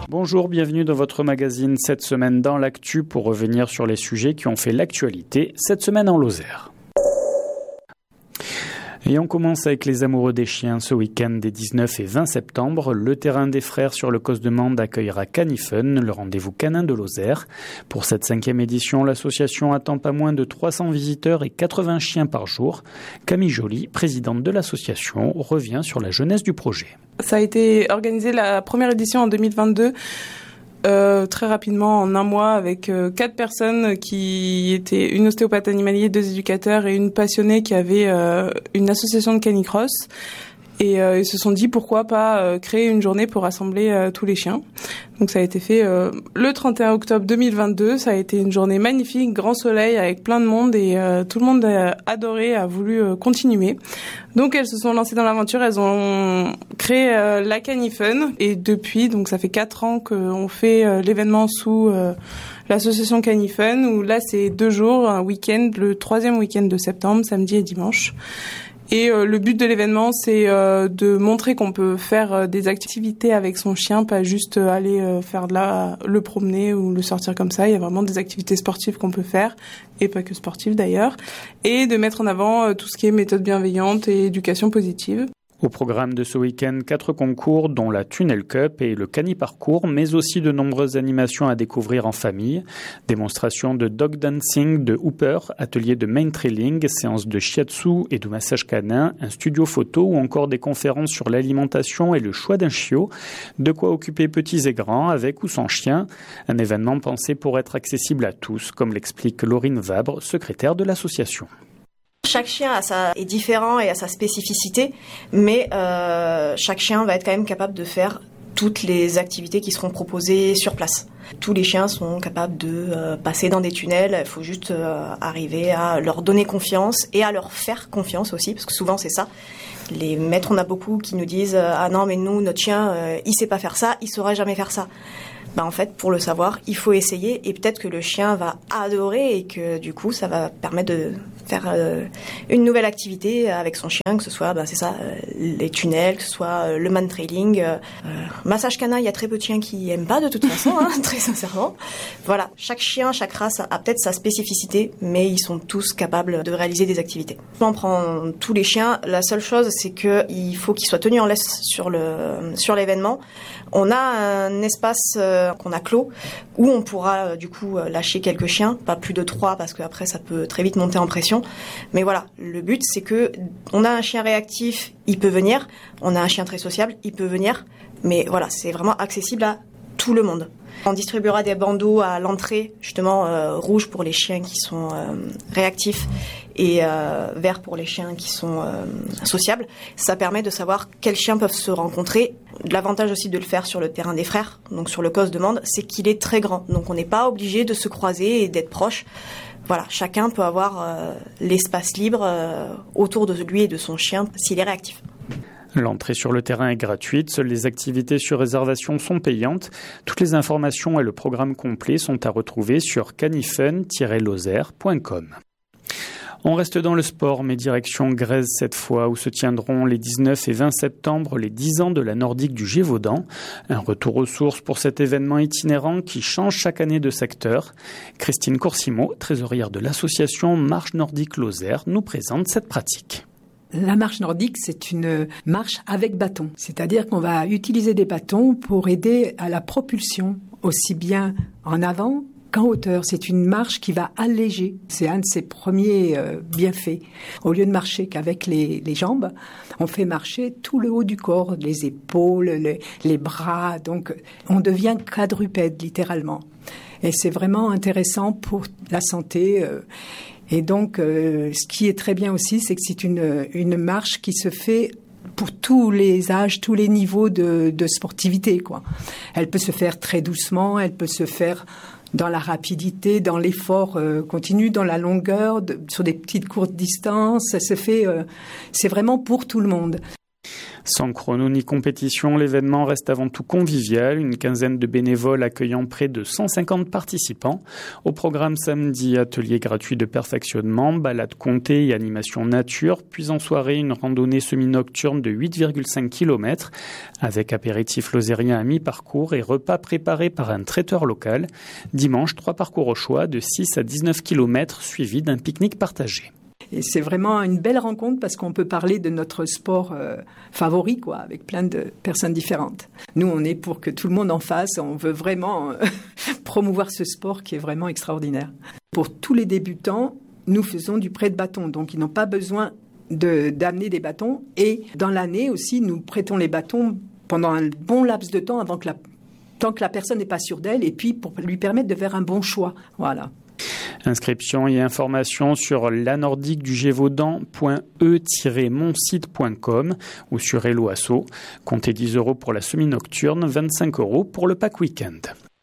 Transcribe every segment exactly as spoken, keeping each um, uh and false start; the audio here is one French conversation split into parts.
Bonjour, bienvenue dans votre magazine Cette semaine dans l'actu pour revenir sur les sujets qui ont fait l'actualité cette semaine en Lozère. Et on commence avec les amoureux des chiens. Ce week-end des dix-neuf et vingt septembre, le terrain des Frères sur le Causse de Mende accueillera Canifun, le rendez-vous canin de Lozère. Pour cette cinquième édition, l'association attend pas moins de trois cents visiteurs et quatre-vingts chiens par jour. Camille Joly, présidente de l'association, revient sur la jeunesse du projet. Ça a été organisé la première édition en deux mille vingt-deux. Euh, très rapidement, en un mois, avec euh, quatre personnes qui étaient une ostéopathe animalier, deux éducateurs et une passionnée qui avait euh, une association de canicross. Et euh, ils se sont dit pourquoi pas euh, créer une journée pour rassembler euh, tous les chiens. Donc ça a été fait euh, le trente et un octobre deux mille vingt-deux. Ça a été une journée magnifique, grand soleil avec plein de monde et euh, tout le monde a adoré, a voulu euh, continuer. Donc elles se sont lancées dans l'aventure, elles ont créé euh, la Canifun et depuis, donc ça fait quatre ans qu'on fait euh, l'événement sous euh, l'association Canifun où là c'est deux jours, un week-end, le troisième week-end de septembre, samedi et dimanche. Et euh, le but de l'événement, c'est euh, de montrer qu'on peut faire euh, des activités avec son chien, pas juste euh, aller euh, faire de la, le promener ou le sortir comme ça. Il y a vraiment des activités sportives qu'on peut faire, et pas que sportives d'ailleurs, et de mettre en avant euh, tout ce qui est méthode bienveillante et éducation positive. Au programme de ce week-end, quatre concours, dont la Tunnel Cup et le Cani-Parcours, mais aussi de nombreuses animations à découvrir en famille. Démonstration de dog dancing, de hooper, atelier de main trailing, séance de shiatsu et de massage canin, un studio photo ou encore des conférences sur l'alimentation et le choix d'un chiot. De quoi occuper petits et grands, avec ou sans chien. Un événement pensé pour être accessible à tous, comme l'explique Laurine Vabre, secrétaire de l'association. Chaque chien a sa, est différent et a sa spécificité, mais euh, chaque chien va être quand même capable de faire toutes les activités qui seront proposées sur place. Tous les chiens sont capables de euh, passer dans des tunnels, il faut juste euh, arriver à leur donner confiance et à leur faire confiance aussi, parce que souvent c'est ça. Les maîtres, on a beaucoup qui nous disent euh, « Ah non, mais nous, notre chien, euh, il sait pas faire ça, il saura jamais faire ça ». Ben en fait, pour le savoir, il faut essayer et peut-être que le chien va adorer et que du coup, ça va permettre de faire euh, une nouvelle activité avec son chien, que ce soit, ben c'est ça, euh, les tunnels, que ce soit euh, le man trailing, euh, massage canin. Il y a très peu de chiens qui aiment pas de toute façon, hein, très sincèrement. Voilà, chaque chien, chaque race a peut-être sa spécificité, mais ils sont tous capables de réaliser des activités. On prend tous les chiens. La seule chose, c'est que il faut qu'ils soient tenus en laisse sur le sur l'événement. On a un espace euh, qu'on a clos où on pourra euh, du coup lâcher quelques chiens, pas plus de trois parce qu'après ça peut très vite monter en pression. Mais voilà, le but c'est que on a un chien réactif, il peut venir. On a un chien très sociable, il peut venir. Mais voilà, c'est vraiment accessible à tout le monde. On distribuera des bandeaux à l'entrée, justement euh, rouge pour les chiens qui sont euh, réactifs et euh, vert pour les chiens qui sont euh, sociables. Ça permet de savoir quels chiens peuvent se rencontrer. L'avantage aussi de le faire sur le terrain des Frères, donc sur le Causse de Mende, c'est qu'il est très grand. Donc on n'est pas obligé de se croiser et d'être proche. Voilà, chacun peut avoir euh, l'espace libre euh, autour de lui et de son chien s'il est réactif. L'entrée sur le terrain est gratuite, seules les activités sur réservation sont payantes. Toutes les informations et le programme complet sont à retrouver sur canifun tiret lozère point com. On reste dans le sport, mais direction Grèze cette fois, où se tiendront les dix-neuf et vingt septembre les dix ans de la Nordique du Gévaudan. Un retour aux sources pour cet événement itinérant qui change chaque année de secteur. Christine Coursimo, trésorière de l'association Marche Nordique Lozère, nous présente cette pratique. La marche nordique, c'est une marche avec bâton. C'est-à-dire qu'on va utiliser des bâtons pour aider à la propulsion, aussi bien en avant qu'en hauteur. C'est une marche qui va alléger. C'est un de ses premiers euh, bienfaits. Au lieu de marcher qu'avec les, les jambes, on fait marcher tout le haut du corps, les épaules, les, les bras. Donc, on devient quadrupède, littéralement. Et c'est vraiment intéressant pour la santé. Euh, Et donc, euh, ce qui est très bien aussi, c'est que c'est une, une marche qui se fait pour tous les âges, tous les niveaux de, de sportivité, quoi. Elle peut se faire très doucement, elle peut se faire dans la rapidité, dans l'effort euh, continu, dans la longueur, de, sur des petites courtes distances. Ça se fait, euh, c'est vraiment pour tout le monde. Sans chrono ni compétition, l'événement reste avant tout convivial, une quinzaine de bénévoles accueillant près de cent cinquante participants. Au programme samedi, atelier gratuit de perfectionnement, balade comptée et animation nature, puis en soirée, une randonnée semi-nocturne de huit virgule cinq kilomètres, avec apéritif lozérien à mi-parcours et repas préparés par un traiteur local. Dimanche, trois parcours au choix de six à dix-neuf kilomètres, suivis d'un pique-nique partagé. Et c'est vraiment une belle rencontre parce qu'on peut parler de notre sport euh, favori, quoi, avec plein de personnes différentes. Nous, on est pour que tout le monde en fasse. On veut vraiment euh, promouvoir ce sport qui est vraiment extraordinaire. Pour tous les débutants, nous faisons du prêt de bâton. Donc, ils n'ont pas besoin de, d'amener des bâtons. Et dans l'année aussi, nous prêtons les bâtons pendant un bon laps de temps avant que la, tant que la personne n'est pas sûre d'elle. Et puis, pour lui permettre de faire un bon choix. Voilà. Inscription et informations sur lanordique du gévaudan point e tiret mon site point com ou sur Hello Asso. Comptez dix euros pour la semi-nocturne, vingt-cinq euros pour le pack week-end.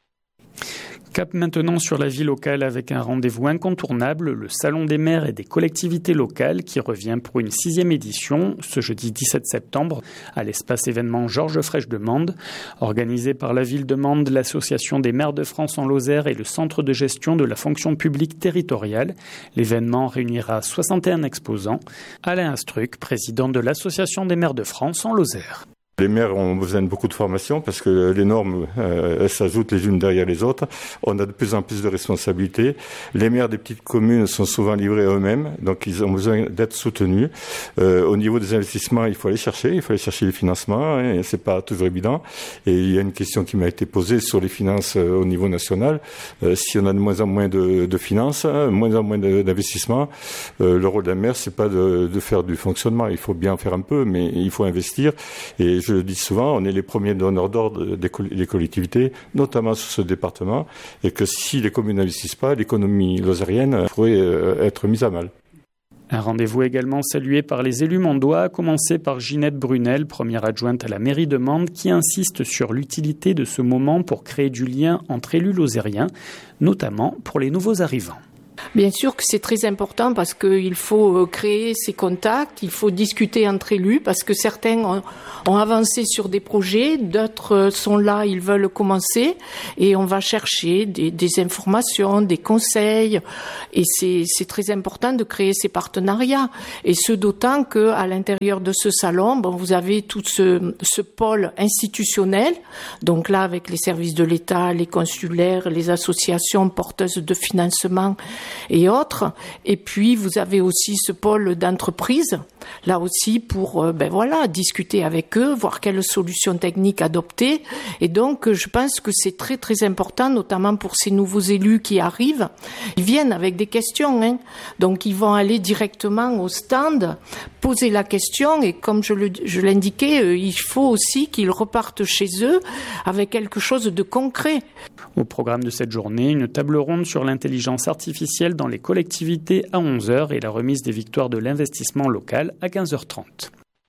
Cap maintenant sur la vie locale avec un rendez-vous incontournable, le Salon des maires et des collectivités locales qui revient pour une sixième édition ce jeudi dix-sept septembre à l'espace événement Georges Frêche de Mende. Organisé par la ville de Mende, l'association des maires de France en Lozère et le centre de gestion de la fonction publique territoriale. L'événement réunira soixante et un exposants. Alain Astruc, président de l'association des maires de France en Lozère. Les maires ont besoin de beaucoup de formation parce que les normes euh, elles s'ajoutent les unes derrière les autres. On a de plus en plus de responsabilités. Les maires des petites communes sont souvent livrés à eux-mêmes, donc ils ont besoin d'être soutenus. Euh, au niveau des investissements, il faut aller chercher, il faut aller chercher les financements, et c'est pas toujours évident. Et il y a une question qui m'a été posée sur les finances euh, au niveau national. Euh, si on a de moins en moins de, de finances, hein, moins en moins de, d'investissements, euh, le rôle d'un maire, c'est pas de, de faire du fonctionnement. Il faut bien faire un peu, mais il faut investir. Et je le dis souvent, on est les premiers donneurs d'ordre des collectivités, notamment sur ce département, et que si les communes n'investissent pas, l'économie lozérienne pourrait être mise à mal. Un rendez-vous également salué par les élus mondois, à commencer par Ginette Brunel, première adjointe à la mairie de Mende, qui insiste sur l'utilité de ce moment pour créer du lien entre élus lozériens, notamment pour les nouveaux arrivants. Bien sûr que c'est très important parce qu'il faut créer ces contacts, il faut discuter entre élus parce que certains ont, ont avancé sur des projets, d'autres sont là, ils veulent commencer et on va chercher des, des informations, des conseils et c'est, c'est très important de créer ces partenariats et ce d'autant que à l'intérieur de ce salon, bon, vous avez tout ce, ce pôle institutionnel, donc là avec les services de l'État, les consulaires, les associations porteuses de financement et autres. Et puis, vous avez aussi ce pôle d'entreprise, là aussi pour, ben voilà, discuter avec eux, voir quelles solutions techniques adopter. Et donc, je pense que c'est très, très important, notamment pour ces nouveaux élus qui arrivent. Ils viennent avec des questions, hein. Donc, ils vont aller directement au stand, poser la question. Et comme je, le, je l'indiquais, il faut aussi qu'ils repartent chez eux avec quelque chose de concret. Au programme de cette journée, une table ronde sur l'intelligence artificielle dans les collectivités à onze heures et la remise des victoires de l'investissement local à quinze heures trente.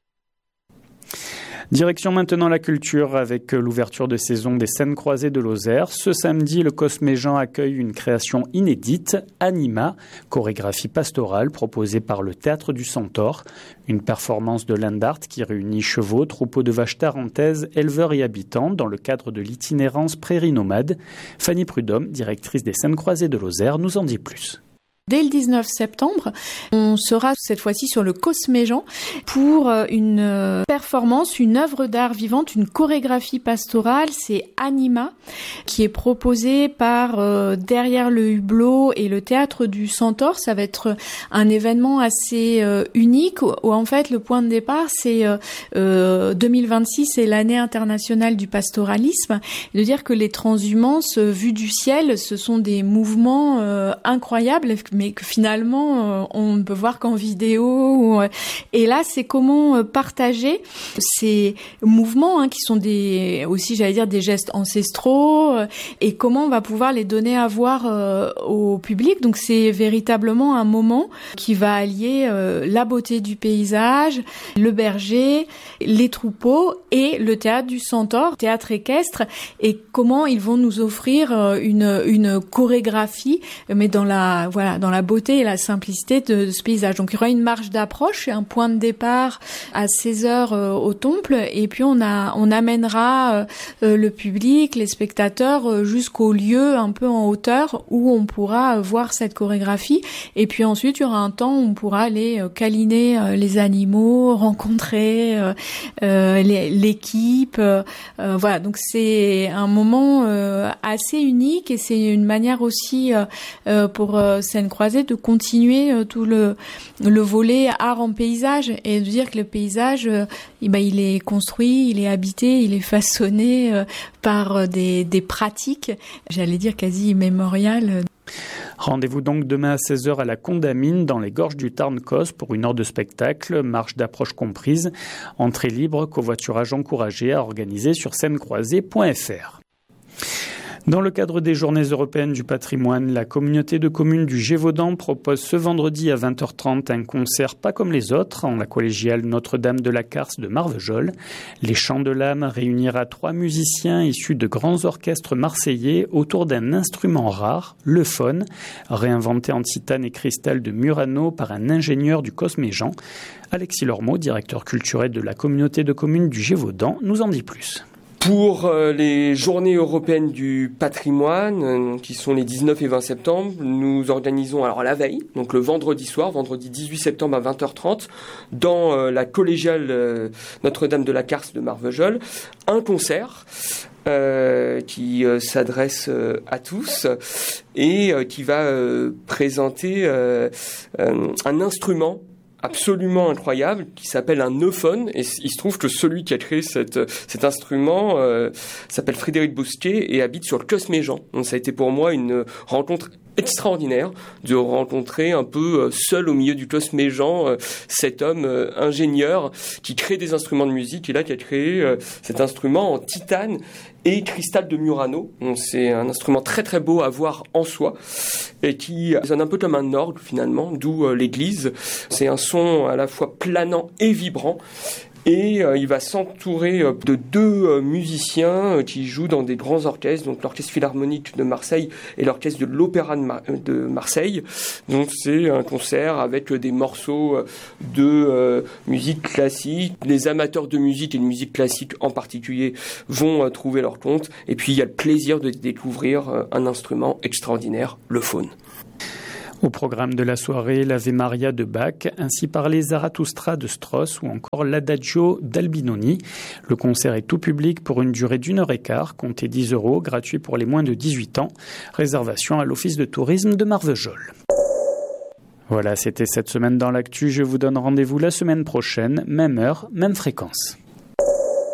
Direction maintenant la culture avec l'ouverture de saison des Scènes croisées de Lozère. Ce samedi, le Cosméjean accueille une création inédite, Anima, chorégraphie pastorale proposée par le Théâtre du Centaure. Une performance de land art qui réunit chevaux, troupeaux de vaches tarentaises, éleveurs et habitants dans le cadre de l'itinérance prairie nomade. Fanny Prudhomme, directrice des Scènes croisées de Lozère, nous en dit plus. Dès le dix-neuf septembre, on sera cette fois-ci sur le Cosméjean pour une performance, une œuvre d'art vivante, une chorégraphie pastorale. C'est Anima, qui est proposée par euh, Derrière le Hublot et le Théâtre du Centaure. Ça va être un événement assez euh, unique où, où en fait le point de départ c'est euh, euh, deux mille vingt-six, c'est l'année internationale du pastoralisme. De dire que les transhumances euh, vues du ciel, ce sont des mouvements euh, incroyables, mais que finalement euh, on ne peut voir qu'en vidéo. Ou, euh, et là, c'est comment euh, partager ces mouvements hein, qui sont des aussi, j'allais dire, des gestes ancestraux euh, et comment on va pouvoir les donner à voir euh, au public. Donc, c'est véritablement un moment qui va allier euh, la beauté du paysage, le berger, les troupeaux et le théâtre du Centaure, théâtre équestre, et comment ils vont nous offrir euh, une une chorégraphie, mais dans la voilà dans dans la beauté et la simplicité de, de ce paysage. Donc il y aura une marche d'approche et un point de départ à seize heures euh, au Temple, et puis on a on amènera euh, le public, les spectateurs euh, jusqu'au lieu un peu en hauteur où on pourra euh, voir cette chorégraphie, et puis ensuite il y aura un temps où on pourra aller euh, câliner euh, les animaux, rencontrer euh, euh, les, l'équipe, euh, euh, voilà. Donc c'est un moment euh, assez unique, et c'est une manière aussi euh, euh, pour euh, Scène Croisée de continuer euh, tout le le volet art en paysage, et de dire que le paysage euh, eh ben, il est construit, il est habité, il est façonné euh, par euh, des des pratiques, j'allais dire quasi immémoriales. Rendez-vous donc demain à seize heures à la Condamine, dans les gorges du Tarn-Cos, pour une heure de spectacle, marche d'approche comprise, entrée libre, covoiturage encouragé, à organiser sur scène croisée point f r. Dans le cadre des Journées européennes du patrimoine, la communauté de communes du Gévaudan propose ce vendredi à vingt heures trente un concert pas comme les autres en la collégiale Notre-Dame de la Carse de Marvejols. Les Chants de l'âme réunira trois musiciens issus de grands orchestres marseillais autour d'un instrument rare, le faune, réinventé en titane et cristal de Murano par un ingénieur du Cosméjean. Alexis Lormeau, directeur culturel de la communauté de communes du Gévaudan, nous en dit plus. Pour euh, les Journées européennes du patrimoine, euh, qui sont les dix-neuf et vingt septembre, nous organisons alors la veille, donc le vendredi soir, vendredi dix-huit septembre à vingt heures trente, dans euh, la collégiale euh, Notre-Dame de la Carse de Marvejols, un concert euh, qui euh, s'adresse euh, à tous et euh, qui va euh, présenter euh, euh, un instrument absolument incroyable qui s'appelle un neuphone, et il se trouve que celui qui a créé cette, cet instrument euh, s'appelle Frédéric Bousquet et habite sur le Cosméjean. Donc ça a été pour moi une rencontre extraordinaire de rencontrer un peu seul au milieu du Cosméjean euh, cet homme euh, ingénieur qui crée des instruments de musique, et là qui a créé euh, cet instrument en titane et cristal de Murano. Donc c'est un instrument très très beau à voir en soi et qui sonne un peu comme un orgue finalement, d'où euh, l'église. C'est un son à la fois planant et vibrant. Et euh, il va s'entourer euh, de deux euh, musiciens euh, qui jouent dans des grands orchestres, donc l'Orchestre Philharmonique de Marseille et l'Orchestre de l'Opéra de, Mar- de Marseille. Donc c'est un concert avec euh, des morceaux euh, de euh, musique classique. Les amateurs de musique et de musique classique en particulier vont euh, trouver leur compte. Et puis il y a le plaisir de découvrir euh, un instrument extraordinaire, le faune. Au programme de la soirée, l'Ave Maria de Bach, ainsi par les Zarathustra de Strauss ou encore l'Adagio d'Albinoni. Le concert est tout public pour une durée d'une heure et quart, comptez dix euros, gratuit pour les moins de dix-huit ans. Réservation à l'Office de tourisme de Marvejols. Voilà, c'était cette semaine dans l'actu. Je vous donne rendez-vous la semaine prochaine, même heure, même fréquence.